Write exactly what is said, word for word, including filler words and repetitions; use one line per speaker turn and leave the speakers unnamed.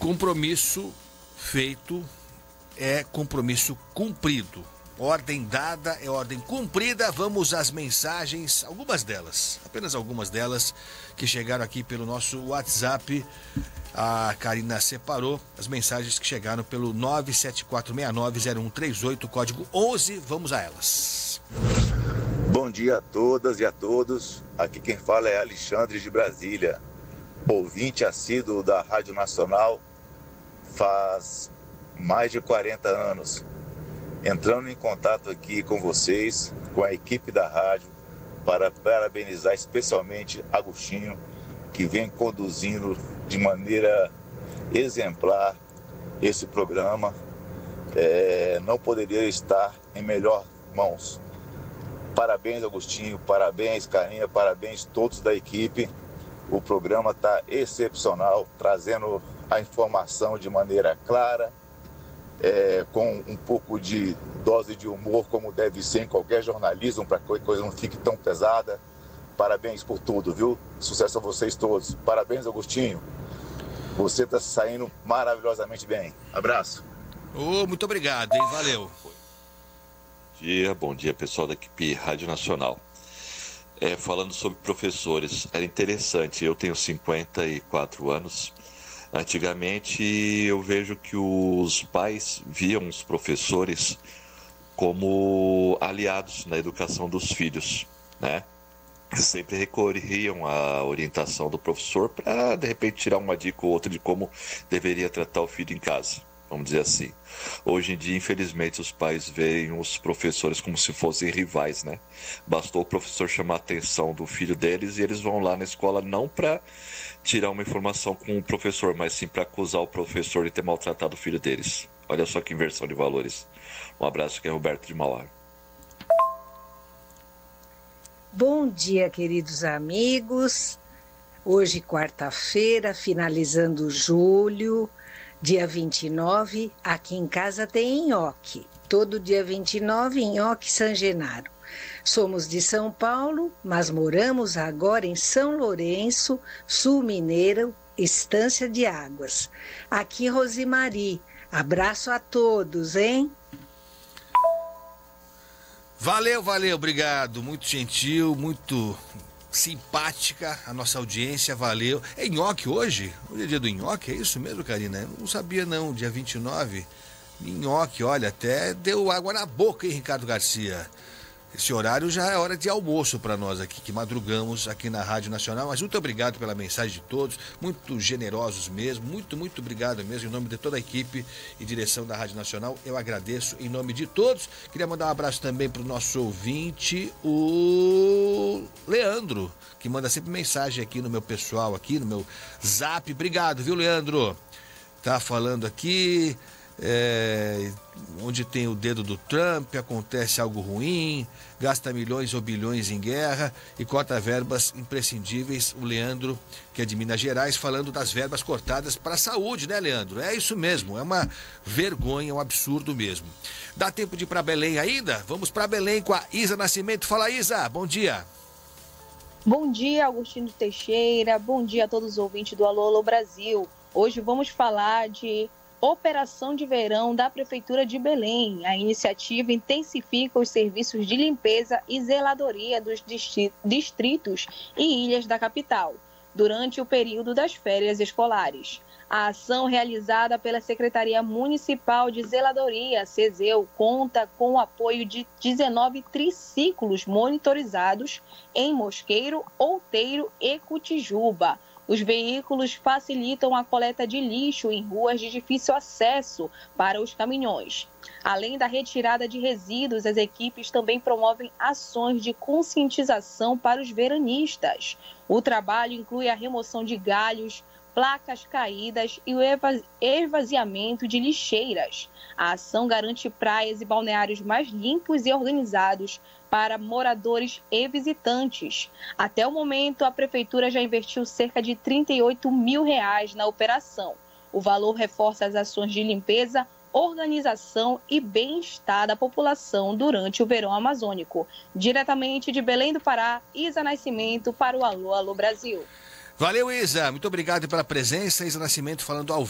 Compromisso feito é compromisso cumprido. Ordem dada é ordem cumprida. Vamos às mensagens, algumas delas, apenas algumas delas que chegaram aqui pelo nosso WhatsApp. A Karina separou as mensagens que chegaram pelo nove sete quatro seis nove zero um três oito, código onze. Vamos a elas.
Bom dia a todas e a todos. Aqui quem fala é Alexandre de Brasília, ouvinte assíduo da Rádio Nacional faz mais de quarenta anos. Entrando em contato aqui com vocês, com a equipe da rádio, para parabenizar especialmente Agostinho, que vem conduzindo de maneira exemplar esse programa. É, não poderia estar em melhor mãos. Parabéns, Agostinho, parabéns, Carinha, parabéns todos da equipe. O programa está excepcional, trazendo a informação de maneira clara, É, com um pouco de dose de humor, como deve ser em qualquer jornalismo, para que a coisa não fique tão pesada. Parabéns por tudo, viu? Sucesso a vocês todos. Parabéns, Agostinho. Você está saindo maravilhosamente bem. Abraço.
Oh, muito obrigado, hein? Valeu.
Bom dia, bom dia, pessoal da equipe Rádio Nacional. É, falando sobre professores, era interessante, eu tenho cinquenta e quatro anos. Antigamente eu vejo que os pais viam os professores como aliados na educação dos filhos, né? Sempre recorriam à orientação do professor para, de repente, tirar uma dica ou outra de como deveria tratar o filho em casa, vamos dizer assim. Hoje em dia, infelizmente, os pais veem os professores como se fossem rivais, né? Bastou o professor chamar a atenção do filho deles e eles vão lá na escola não para tirar uma informação com o professor, mas sim para acusar o professor de ter maltratado o filho deles. Olha só que inversão de valores. Um abraço, que é Roberto de Mauá.
Bom dia, queridos amigos. Hoje, quarta-feira, finalizando julho, dia vinte e nove, aqui em casa tem nhoque. Todo dia vinte e nove, nhoque San Genaro. Somos de São Paulo, mas moramos agora em São Lourenço, Sul Mineiro, Estância de Águas. Aqui, Rosimari. Abraço a todos, hein?
Valeu, valeu, obrigado. Muito gentil, muito simpática a nossa audiência, valeu. É nhoque hoje? Hoje é dia do nhoque, é isso mesmo, Karina? Eu não sabia não, dia vinte e nove. Nhoque, olha, até deu água na boca, hein, Ricardo Garcia? Esse horário já é hora de almoço para nós aqui, que madrugamos aqui na Rádio Nacional. Mas muito obrigado pela mensagem de todos, muito generosos mesmo, muito, muito obrigado mesmo, em nome de toda a equipe e direção da Rádio Nacional. Eu agradeço em nome de todos. Queria mandar um abraço também para o nosso ouvinte, o Leandro, que manda sempre mensagem aqui no meu pessoal, aqui no meu zap. Obrigado, viu, Leandro? Tá falando aqui... É, onde tem o dedo do Trump, acontece algo ruim, gasta milhões ou bilhões em guerra e corta verbas imprescindíveis. O Leandro, que é de Minas Gerais, falando das verbas cortadas para a saúde, né, Leandro? É isso mesmo, é uma vergonha, um absurdo mesmo. Dá tempo de ir para Belém ainda? Vamos para Belém com a Isa Nascimento. Fala, Isa, bom dia.
Bom dia, Agostinho Teixeira, bom dia a todos os ouvintes do Alô, Alô Brasil. Hoje vamos falar de Operação de Verão da Prefeitura de Belém. A iniciativa intensifica os serviços de limpeza e zeladoria dos distritos e ilhas da capital, durante o período das férias escolares. A ação realizada pela Secretaria Municipal de Zeladoria, SESEL, conta com o apoio de dezenove triciclos monitorizados em Mosqueiro, Outeiro e Cotijuba. Os veículos facilitam a coleta de lixo em ruas de difícil acesso para os caminhões. Além da retirada de resíduos, as equipes também promovem ações de conscientização para os veranistas. O trabalho inclui a remoção de galhos, placas caídas e o esvaziamento de lixeiras. A ação garante praias e balneários mais limpos e organizados para moradores e visitantes. Até o momento, a Prefeitura já investiu cerca de trinta e oito mil reais na operação. O valor reforça as ações de limpeza, organização e bem-estar da população durante o verão amazônico. Diretamente de Belém do Pará, Isa Nascimento para o Alô, Alô Brasil.
Valeu, Isa. Muito obrigado pela presença. Isa Nascimento falando ao